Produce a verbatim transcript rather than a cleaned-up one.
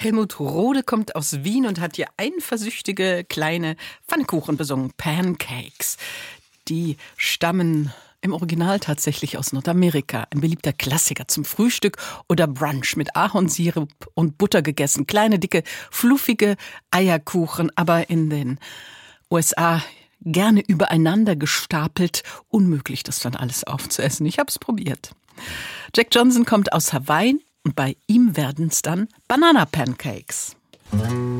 Helmut Rohde kommt aus Wien und hat hier eifersüchtige kleine Pfannkuchen besungen, Pancakes. Die stammen im Original tatsächlich aus Nordamerika. Ein beliebter Klassiker zum Frühstück oder Brunch mit Ahornsirup und Butter gegessen. Kleine, dicke, fluffige Eierkuchen, aber in den U S A gerne übereinander gestapelt. Unmöglich, das dann alles aufzuessen. Ich habe es probiert. Jack Johnson kommt aus Hawaii und bei ihm werden es dann Banana Pancakes.